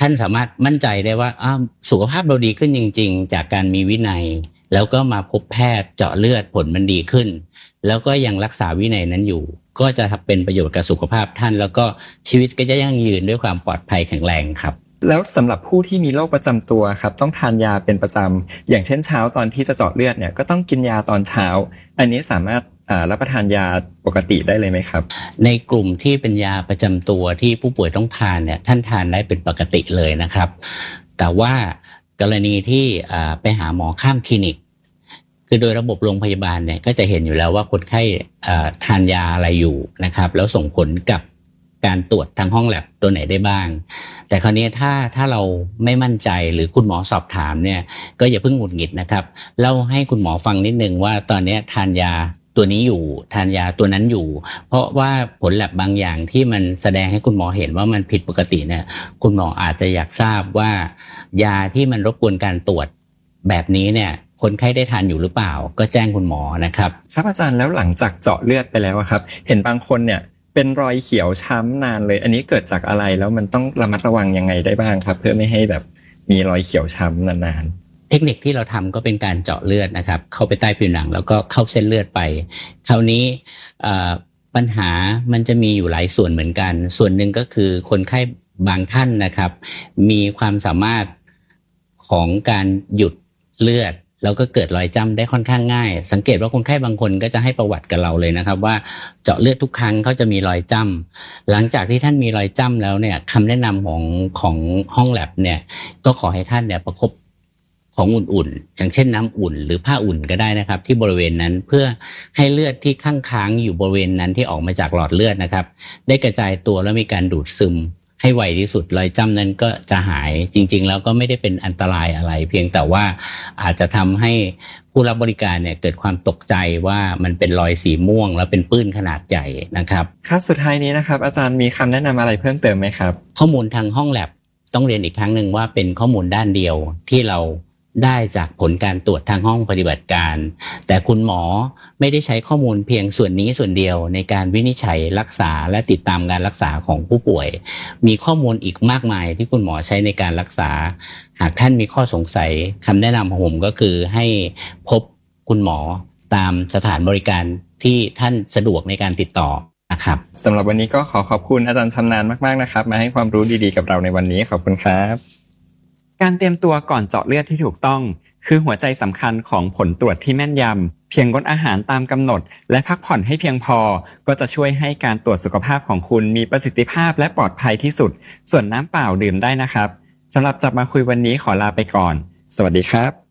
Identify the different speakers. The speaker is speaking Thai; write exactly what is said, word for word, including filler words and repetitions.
Speaker 1: ท่านสามารถมั่นใจได้ว่าอ้าวสุขภาพเราดีขึ้นจริงๆจากการมีวินัยแล้วก็มาพบแพทย์เจาะเลือดผลมันดีขึ้นแล้วก็ยังรักษาวินัยนั้นอยู่ก็จะเป็นประโยชน์กับสุขภาพท่านแล้วก็ชีวิตก็จะยั่งยืนด้วยความปลอดภัยแข็งแรงครับ
Speaker 2: แล้วสำหรับผู้ที่มีโรคประจำตัวครับต้องทานยาเป็นประจำอย่างเช่นเช้าตอนที่จะเจาะเลือดเนี่ยก็ต้องกินยาตอนเช้าอันนี้สามารถรับประทานยาปกติได้เลยไหมครับ
Speaker 1: ในกลุ่มที่เป็นยาประจำตัวที่ผู้ป่วยต้องทานเนี่ยท่านทานได้เป็นปกติเลยนะครับแต่ว่ากรณีที่ไปหาหมอข้ามคลินิกคือโดยระบบโรงพยาบาลเนี่ยก็จะเห็นอยู่แล้วว่าคนไข้ทานยาอะไรอยู่นะครับแล้วส่งผลกับการตรวจทางห้องแลบตัวไหนได้บ้างแต่คราวนี้ถ้าถ้าเราไม่มั่นใจหรือคุณหมอสอบถามเนี่ยก็อย่าเพิ่งหงุดหงิดนะครับเล่าให้คุณหมอฟังนิดนึงว่าตอนนี้ทานยาตัวนี้อยู่ทานยาตัวนั้นอยู่เพราะว่าผลแลบบางอย่างที่มันแสดงให้คุณหมอเห็นว่ามันผิดปกติเนี่ยคุณหมออาจจะอยากทราบว่ายาที่มันรบกวนการตรวจแบบนี้เนี่ยคนไข้ได้ทานอยู่หรือเปล่าก็แจ้งคุณหมอนะครับ
Speaker 2: ครับอาจารย์แล้วหลังจากเจาะเลือดไปแล้วครับเห็นบางคนเนี่ยเป็นรอยเขียวช้ำนานเลยอันนี้เกิดจากอะไรแล้วมันต้องระมัดระวังยังไงได้บ้างครับเพื่อไม่ให้แบบมีรอยเขียวช้ำนาน
Speaker 1: ๆเทคนิคที่เราทำก็เป็นการเจาะเลือดนะครับเข้าไปใต้ผิวหนังแล้วก็เข้าเส้นเลือดไปคราวนี้ปัญหามันจะมีอยู่หลายส่วนเหมือนกันส่วนหนึ่งก็คือคนไข้บางท่านนะครับมีความสามารถของการหยุดเลือดแล้วก็เกิดรอยจ้ำได้ค่อนข้างง่ายสังเกตว่าคนไข้บางคนก็จะให้ประวัติกับเราเลยนะครับว่าเจาะเลือดทุกครั้งเขาจะมีรอยจ้ำหลังจากที่ท่านมีรอยจ้ำแล้วเนี่ยคำแนะนำของของห้องแลบเนี่ยก็ขอให้ท่านเนี่ยประคบของอุ่นๆอย่างเช่นน้ำอุ่นหรือผ้าอุ่นก็ได้นะครับที่บริเวณนั้นเพื่อให้เลือดที่ค้างๆอยู่บริเวณนั้นที่ออกมาจากหลอดเลือดนะครับได้กระจายตัวแล้วมีการดูดซึมให้ไวที่สุดรอยจ้ำนั้นก็จะหายจริงๆแล้วก็ไม่ได้เป็นอันตรายอะไรเพียงแต่ว่าอาจจะทำให้ผู้รับบริการเนี่ยเกิดความตกใจว่ามันเป็นรอยสีม่วงแล้วเป็นปื้นขนาดใหญ่นะครับ
Speaker 2: ครับสุดท้ายนี้นะครับอาจารย์มีคำแนะนำอะไรเพิ่มเติมไหมครับ
Speaker 1: ข้อมูลทางห้องแลบต้องเรียนอีกครั้งหนึ่งว่าเป็นข้อมูลด้านเดียวที่เราได้จากผลการตรวจทางห้องปฏิบัติการแต่คุณหมอไม่ได้ใช้ข้อมูลเพียงส่วนนี้ส่วนเดียวในการวินิจฉัยรักษาและติดตามการรักษาของผู้ป่วยมีข้อมูลอีกมากมายที่คุณหมอใช้ในการรักษาหากท่านมีข้อสงสัยคำแนะนำของผมก็คือให้พบคุณหมอตามสถานบริการที่ท่านสะดวกในการติดต่อนะครับ
Speaker 2: สำหรับวันนี้ก็ขอขอบคุณอาจารย์ชำนาญมากๆนะครับมาให้ความรู้ดีๆกับเราในวันนี้ขอบคุณครับการเตรียมตัวก่อนเจาะเลือดที่ถูกต้องคือหัวใจสำคัญของผลตรวจที่แม่นยำเพียงงดอาหารตามกำหนดและพักผ่อนให้เพียงพอก็จะช่วยให้การตรวจสุขภาพของคุณมีประสิทธิภาพและปลอดภัยที่สุดส่วนน้ำเปล่าดื่มได้นะครับสำหรับจับมาคุยวันนี้ขอลาไปก่อนสวัสดีครับ